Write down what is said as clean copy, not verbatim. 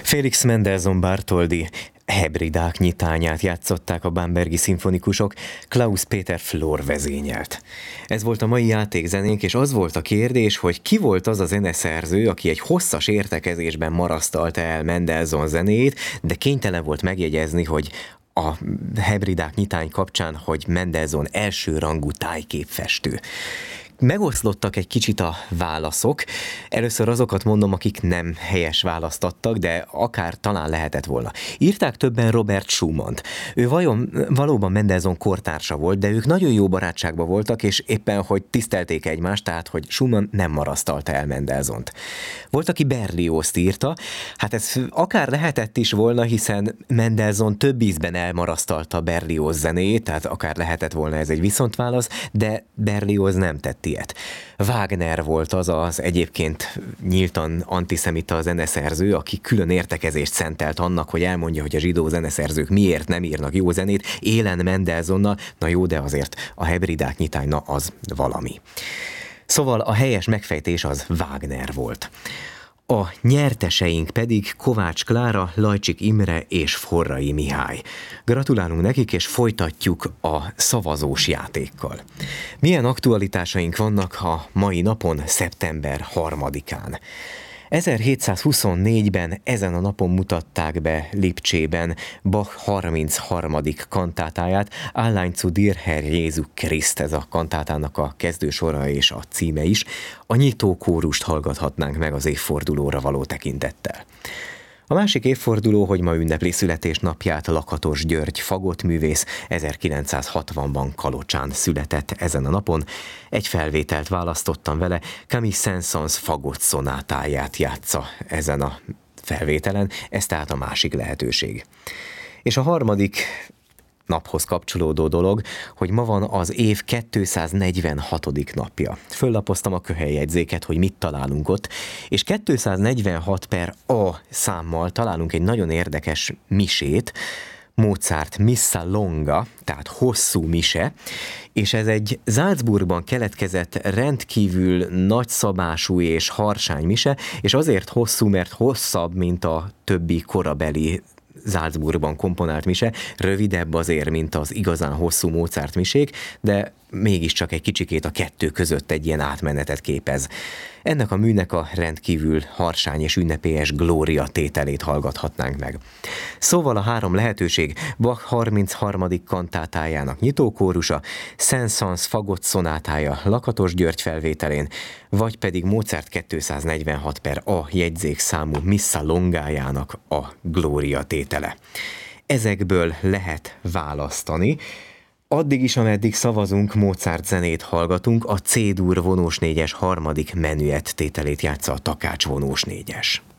Félix Mendelssohn Bartholdy Hebridák nyitányát játszották a bambergi szimfonikusok, Klaus Peter Flor vezényelt. Ez volt a mai játékzenénk, és az volt a kérdés, hogy ki volt az a zeneszerző, aki egy hosszas értekezésben marasztalta el Mendelssohn zenéjét, de kénytelen volt megjegyezni, hogy a Hebridák nyitány kapcsán, hogy Mendelssohn elsőrangú tájképfestő. Megoszlottak egy kicsit a válaszok. Először azokat mondom, akik nem helyes választ adtak, de akár talán lehetett volna. Írták többen Robert Schumannt. Ő valóban Mendelssohn kortársa volt, de ők nagyon jó barátságban voltak, és éppen, hogy tisztelték egymást, tehát, hogy Schumann nem marasztalta el Mendelssohnt. Volt, aki Berliozzt írta. Hát ez akár lehetett is volna, hiszen Mendelssohn több ízben elmarasztalta Berlioz zenéjét, tehát akár lehetett volna ez egy viszontválasz, de Berlioz nem tett ilyet. Wagner volt az egyébként nyíltan antiszemita zeneszerző, aki külön értekezést szentelt annak, hogy elmondja, hogy a zsidó zeneszerzők miért nem írnak jó zenét, élen Mendelssohnnal, na jó, de azért a Hebridák nyitány, na az valami. Szóval a helyes megfejtés az Wagner volt. A nyerteseink pedig Kovács Klára, Lajcsik Imre és Forrai Mihály. Gratulálunk nekik, és folytatjuk a szavazós játékkal. Milyen aktualitásaink vannak a mai napon, szeptember 3-án? 1724-ben ezen a napon mutatták be Lipcsében Bach 33. kantátáját, Allein zu dir, Herr Jézus Kriszt, ez a kantátának a kezdősora és a címe is. A nyitó kórust hallgathatnánk meg az évfordulóra való tekintettel. A másik évforduló, hogy ma ünnepli születésnapját Lakatos György fagottművész, 1960-ban Kalocsán született ezen a napon. Egy felvételt választottam vele, Camille Saint-Saëns fagott szonátáját játsza ezen a felvételen, ez tehát a másik lehetőség. És a harmadik naphoz kapcsolódó dolog, hogy ma van az év 246. napja. Föllapoztam a köhelyjegyzéket, hogy mit találunk ott, és 246 per A számmal találunk egy nagyon érdekes misét, Mozart Missa Longa, tehát hosszú mise, és ez egy Salzburgban keletkezett rendkívül nagyszabású és harsány mise, és azért hosszú, mert hosszabb, mint a többi korabeli Salzburgban komponált mise, rövidebb azért, mint az igazán hosszú Mozart misék, de mégiscsak egy kicsikét a kettő között egy ilyen átmenetet képez. Ennek a műnek a rendkívül harsány és ünnepélyes glória tételét hallgathatnánk meg. Szóval a három lehetőség: Bach 33. kantátájának nyitókórusa, Saint-Saëns fagott szonátája Lakatos György felvételén, vagy pedig Mozart 246 per A jegyzékszámú Missa Longájának a glória tétele. Ezekből lehet választani. Addig is, ameddig szavazunk, Mozart zenét hallgatunk, a C-dur vonós négyes harmadik menüett tételét játsza a Takács vonós négyes.